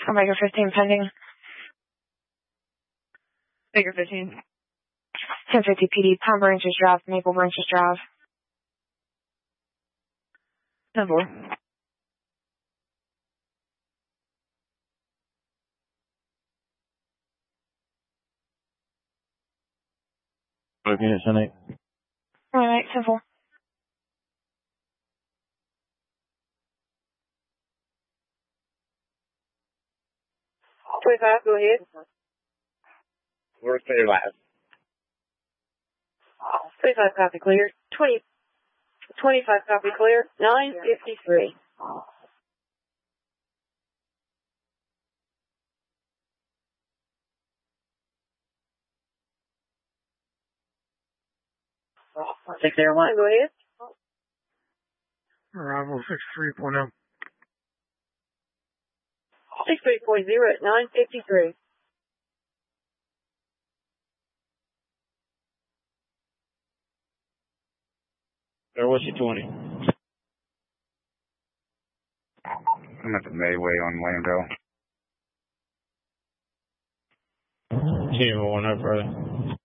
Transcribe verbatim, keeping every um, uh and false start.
Omega fifteen pending. Baker fifteen. ten fifty P D, Palm Branches Drive, Maple Branches Drive. ten four. Okay, ten eight. Alright, ten four. twenty-five, go ahead. Where's clear last? twenty-five copy clear. twenty, twenty-five copy clear. nine fifty-three. six zero one, go ahead. Arrival six three point oh. six three point zero at nine fifty-three. There was your twenty. I'm at the Mayway on Lambdale. Zero one up, brother.